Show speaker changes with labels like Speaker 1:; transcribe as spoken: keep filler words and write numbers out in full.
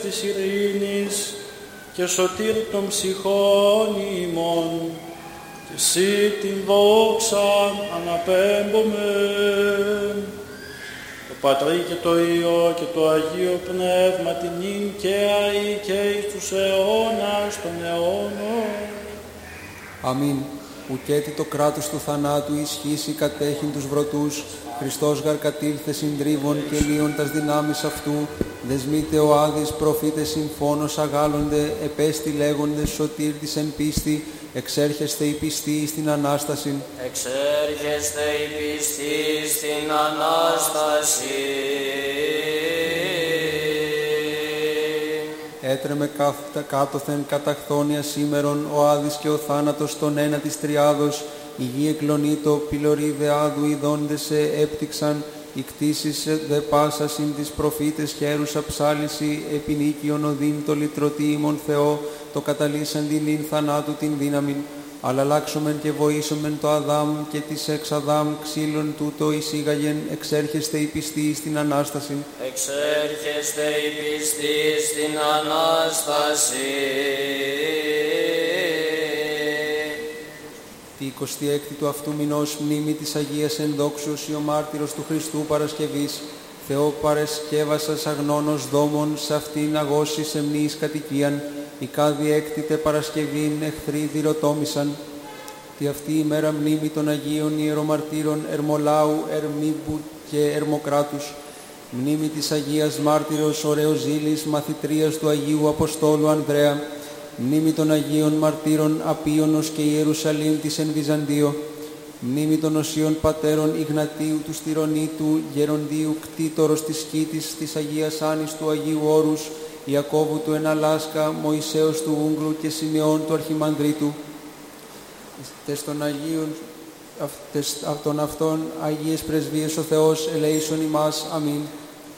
Speaker 1: της ειρήνης και σωτήρ των ψυχών ημών, και εσύ την δόξα αναπέμπομεν. Το Πατρί και το Υιό και το Αγίο Πνεύμα την νυν και αεί και εις τους αιώνας των αιώνων.
Speaker 2: Αμήν. Ουκέτι το κράτος του θανάτου ισχύσει κατέχειν τους βρωτούς. Χριστός γαρ κατήλθε συντρίβων και λύων τας δυνάμεις αυτού. Δεσμείτε ο άδης προφήτες συμφώνος αγάλλονται, επέστη λέγοντες σωτήρ της εν πίστη, εξέρχεστε η πιστή στην Ανάσταση.
Speaker 3: Εξέρχεστε η πιστή στην Ανάσταση.
Speaker 2: Έτρεμε κάθετα κάτωθεν καταχθόνια σήμερον ο άδης και ο θάνατος τον ένα της τριάδος. Η γη εκλονίτο, πυλωρί δε άδου ειδώντες σε έπτυξαν, οι κτήσεις δε πάσα συν τις προφήτες χέρουσα ψάλιση, επινίκιον οδύν το λυτρωτή ημών Θεό, το καταλύσαν την ίν θανάτου την δύναμην. Αλλά αλλάξομεν και βοήσομεν το Αδάμ και της εξ Αδάμ ξύλων τούτο εισήγαγεν, εξέρχεστε η πιστή στην Ανάσταση.
Speaker 3: Εξέρχεστε η πιστή στην Ανάσταση.
Speaker 2: Τη εικοστή έκτη του αυτού μηνός μνήμη της Αγίας Ενδόξεως ο μάρτυρος του Χριστού Παρασκευής, Θεό παρεσκεύασας αγνώνος δόμων, σ' αυτήν αγώσει σε μνήης κατοικίαν, η κάδη έκτητε Παρασκευήν εχθροί διρωτόμησαν. Τη αυτή η μέρα μνήμη των Αγίων Ιερομαρτύρων Ερμολάου, Ερμήμπου και Ερμοκράτους, μνήμη της Αγίας Μάρτυρος Ωραιοζήλης, μαθητρίας του Αγίου Αποστόλου Ανδρέα, μνήμη των Αγίων Μαρτύρων Απίωνος και Ιερουσαλήμ της εν Βυζαντίο, μνήμη των Οσίων Πατέρων Ιγνατίου του Στυρονίτου, Γεροντίου Κτήτορος της Σκήτης, της Αγίας Άνης του Αγίου Όρους, Ιακώβου του εν Αλάσκα, Μωυσέως του Ούγγρου και Σιμεών του Αρχιμανδρίτου. Τες των Αγίων αυτών, αυτών Αγίες Πρεσβείες ο Θεός ελέησον ημάς. Αμήν.